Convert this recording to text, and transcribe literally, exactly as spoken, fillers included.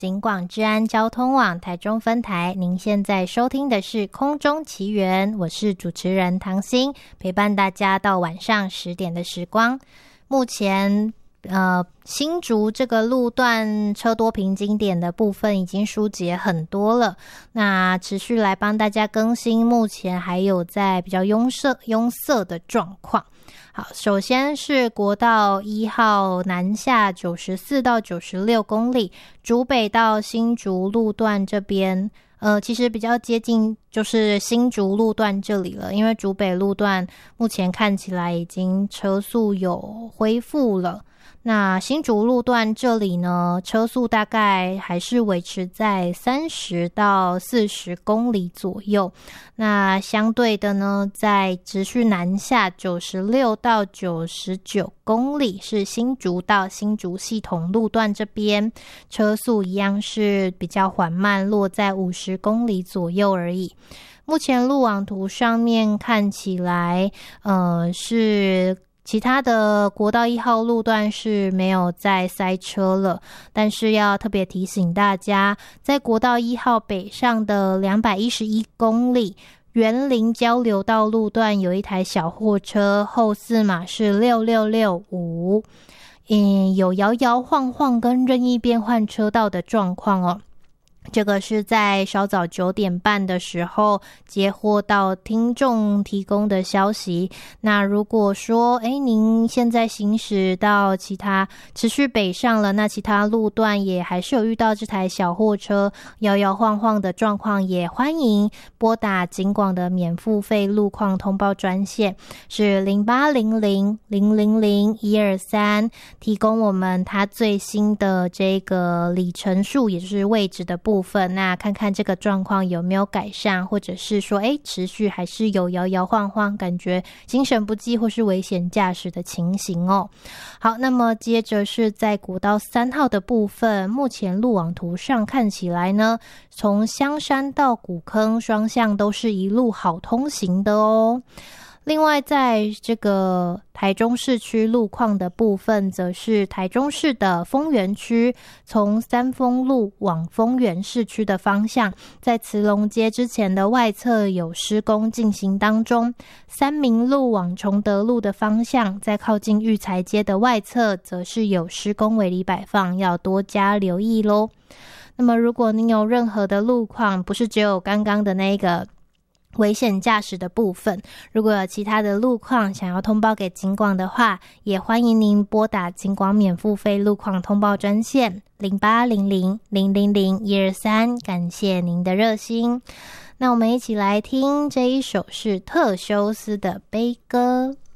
警广治安交通网台中分台，您现在收听的是空中奇缘，我是主持人唐心，陪伴大家到晚上十点的时光。目前呃，新竹这个路段车多瓶颈点的部分已经疏解很多了，那持续来帮大家更新，目前还有在比较拥塞拥塞的状况。好，首先是国道一号南下九十四到九十六公里，竹北到新竹路段这边呃，其实比较接近就是新竹路段这里了，因为竹北路段目前看起来已经车速有恢复了。那新竹路段这里呢，车速大概还是维持在三十到四十公里左右。那相对的呢，在持续南下九十六到九十九公里，是新竹到新竹系统路段这边，车速一样是比较缓慢，落在五十公里左右而已。目前路网图上面看起来，呃，是其他的国道一号路段是没有再塞车了，但是要特别提醒大家，在国道一号北上的两百一十一公里园林交流道路段，有一台小货车，后四码是六六六五，嗯，有摇摇晃晃跟任意变换车道的状况哦。这个是在稍早九点半的时候接获到听众提供的消息。那如果说诶您现在行驶到其他持续北上了，那其他路段也还是有遇到这台小货车摇摇晃晃的状况，也欢迎拨打警广的免付费路况通报专线，是零八零零零零零一二三，提供我们它最新的这个里程数，也就是位置的部分部分，那看看这个状况有没有改善，或者是说诶持续还是有摇摇晃晃，感觉精神不济或是危险驾驶的情形哦。好，那么接着是在国道三号的部分，目前路网图上看起来呢，从香山到古坑双向都是一路好通行的哦。另外在这个台中市区路况的部分，则是台中市的丰原区，从三丰路往丰原市区的方向，在慈龙街之前的外侧有施工进行当中，三民路往崇德路的方向，在靠近育才街的外侧则是有施工围篱摆放，要多加留意咯。那么如果您有任何的路况，不是只有刚刚的那个危险驾驶的部分，如果有其他的路况想要通报给警广的话，也欢迎您拨打警广免付费路况通报专线零八零零零零零一二三，感谢您的热心。那我们一起来听这一首是特修斯的悲歌。